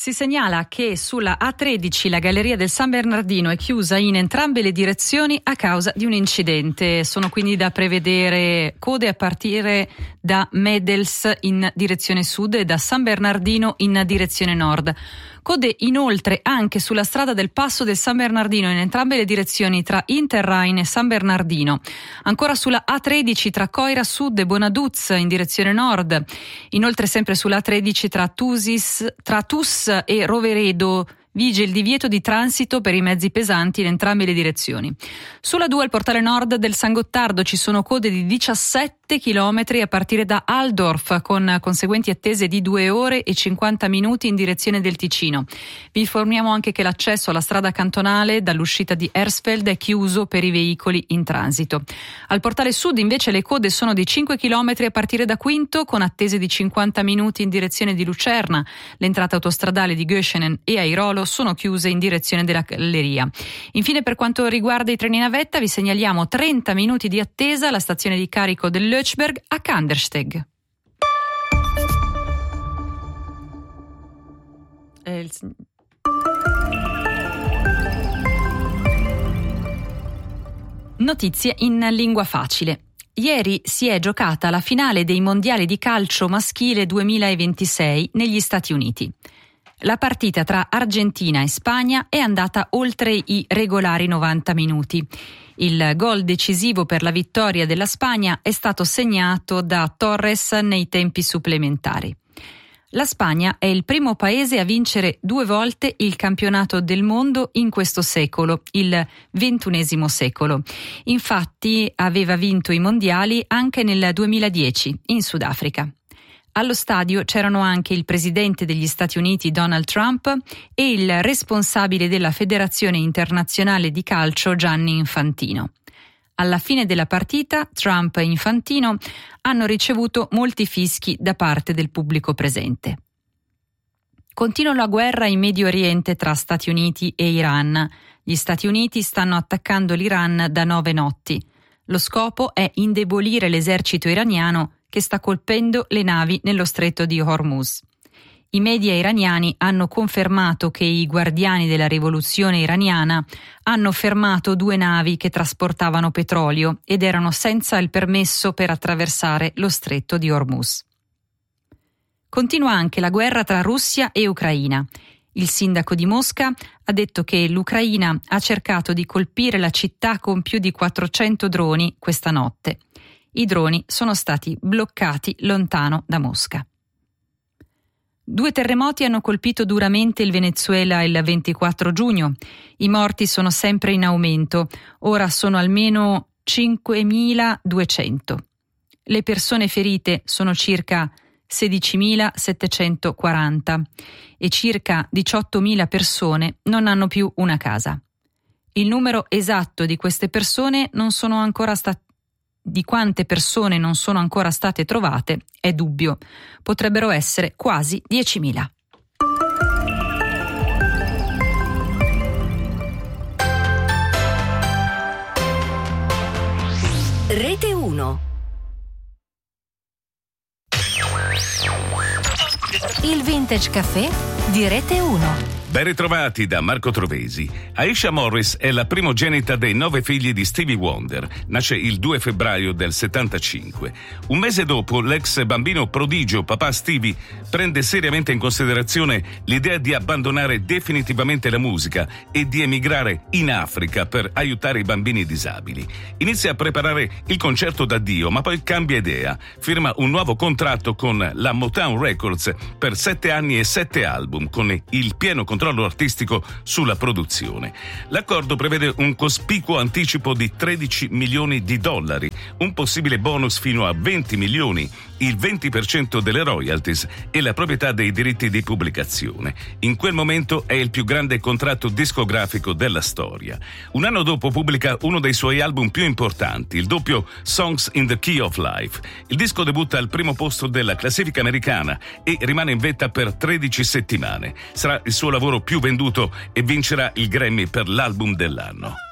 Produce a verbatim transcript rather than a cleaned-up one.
Si segnala che sulla A tredici la galleria del San Bernardino è chiusa in entrambe le direzioni a causa di un incidente. Sono quindi da prevedere code a partire da Medels in direzione sud e da San Bernardino in direzione nord. Code inoltre anche sulla strada del Passo del San Bernardino in entrambe le direzioni tra Interrhein e San Bernardino. Ancora sulla A tredici tra Coira Sud e Bonaduz in direzione nord. Inoltre sempre sulla A tredici tra Tusis, tra Tus e Roveredo vige il divieto di transito per i mezzi pesanti in entrambe le direzioni. Sulla due al portale nord del San Gottardo ci sono code di diciassette chilometri a partire da Altdorf, con conseguenti attese di due ore e cinquanta minuti in direzione del Ticino. Vi informiamo anche che l'accesso alla strada cantonale dall'uscita di Hersfeld è chiuso per i veicoli in transito. Al portale sud invece le code sono di cinque chilometri a partire da Quinto, con attese di cinquanta minuti in direzione di Lucerna. Le entrate autostradali di Göschenen e Airolo sono chiuse in direzione della galleria. Infine, per quanto riguarda i treni navetta, vi segnaliamo trenta minuti di attesa alla stazione di carico del Lötschberg a Kandersteg. Eh, il... Notizie in lingua facile. Ieri si è giocata la finale dei mondiali di calcio maschile duemilaventisei negli Stati Uniti. La partita tra Argentina e Spagna è andata oltre i regolari novanta minuti. Il gol decisivo per la vittoria della Spagna è stato segnato da Torres nei tempi supplementari. La Spagna è il primo paese a vincere due volte il campionato del mondo in questo secolo, il ventunesimo secolo. Infatti aveva vinto i mondiali anche nel duemiladieci in Sudafrica. Allo stadio c'erano anche il presidente degli Stati Uniti Donald Trump e il responsabile della Federazione Internazionale di Calcio Gianni Infantino. Alla fine della partita Trump e Infantino hanno ricevuto molti fischi da parte del pubblico presente. Continua la guerra in Medio Oriente tra Stati Uniti e Iran. Gli Stati Uniti stanno attaccando l'Iran da nove notti. Lo scopo è indebolire l'esercito iraniano che sta colpendo le navi nello stretto di Hormuz. I media iraniani hanno confermato che i guardiani della rivoluzione iraniana hanno fermato due navi che trasportavano petrolio ed erano senza il permesso per attraversare lo stretto di Hormuz. Continua anche la guerra tra Russia e Ucraina. Il sindaco di Mosca ha detto che l'Ucraina ha cercato di colpire la città con più di quattrocento droni questa notte. I droni sono stati bloccati lontano da Mosca. Due terremoti hanno colpito duramente il Venezuela il ventiquattro giugno. I morti sono sempre in aumento, ora sono almeno cinquemiladuecento. Le persone ferite sono circa sedicimilasettecentoquaranta e circa diciottomila persone non hanno più una casa. Il numero esatto di queste persone non sono ancora state Di quante persone non sono ancora state trovate è dubbio. Potrebbero essere quasi diecimila. Rete uno. Il Vintage Caffè di Rete uno. Ben ritrovati da Marco Trovesi. Aisha Morris è la primogenita dei nove figli di Stevie Wonder. Nasce il due febbraio del settantacinque. Un mese dopo, l'ex bambino prodigio papà Stevie prende seriamente in considerazione l'idea di abbandonare definitivamente la musica e di emigrare in Africa per aiutare i bambini disabili. Inizia a preparare il concerto d'addio, ma poi cambia idea. Firma un nuovo contratto con la Motown Records per sette anni e sette album, con il pieno controllo artistico sulla produzione. L'accordo prevede un cospicuo anticipo di tredici milioni di dollari, un possibile bonus fino a venti milioni, il venti per cento delle royalties e la proprietà dei diritti di pubblicazione. In quel momento è il più grande contratto discografico della storia. Un anno dopo pubblica uno dei suoi album più importanti, il doppio Songs in the Key of Life. Il disco debutta al primo posto della classifica americana e rimane in vetta per tredici settimane. Sarà il suo lavoro più venduto e vincerà il Grammy per l'album dell'anno.